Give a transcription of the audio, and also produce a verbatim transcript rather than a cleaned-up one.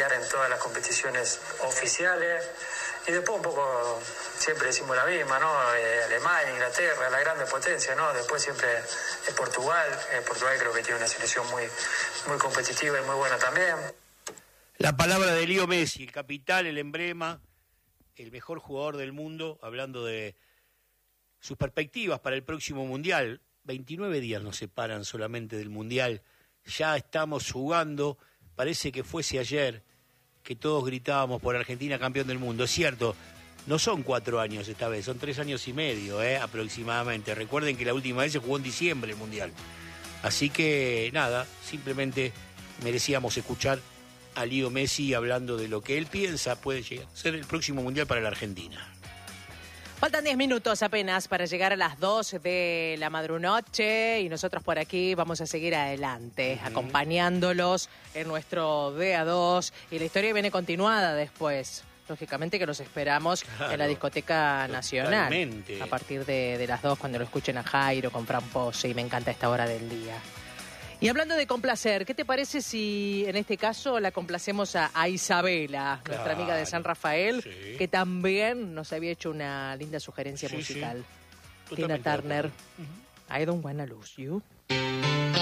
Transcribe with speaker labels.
Speaker 1: pelear en todas las competiciones oficiales. Y después un poco, siempre decimos la misma, ¿no? Eh, Alemania, Inglaterra, la grande potencia, ¿no? Después siempre es Portugal. Eh, Portugal creo que tiene una selección muy, muy competitiva y muy buena también.
Speaker 2: La palabra de Leo Messi, el capital, el emblema, el mejor jugador del mundo, hablando de sus perspectivas para el próximo Mundial. veintinueve días nos separan solamente del Mundial. Ya estamos jugando, parece que fuese ayer que todos gritábamos por Argentina campeón del mundo. Es cierto, no son cuatro años esta vez, son tres años y medio, eh, aproximadamente. Recuerden que la última vez se jugó en diciembre el Mundial. Así que, nada, simplemente merecíamos escuchar a Leo Messi hablando de lo que él piensa puede llegar a ser el próximo Mundial para la Argentina.
Speaker 3: Faltan diez minutos apenas para llegar a las dos de la madrunoche y nosotros por aquí vamos a seguir adelante, uh-huh. acompañándolos en nuestro D A dos y la historia viene continuada después. Lógicamente que los esperamos claro, en la Discoteca Nacional. Totalmente. A partir de, de las dos, cuando lo escuchen a Jairo con Fran Pose, y me encanta esta hora del día. Y hablando de complacer, ¿qué te parece si en este caso la complacemos a, a Isabela, claro, nuestra amiga de San Rafael, sí, que también nos había hecho una linda sugerencia sí, musical? Sí. Tina Turner, uh-huh. I Don't Wanna Lose You.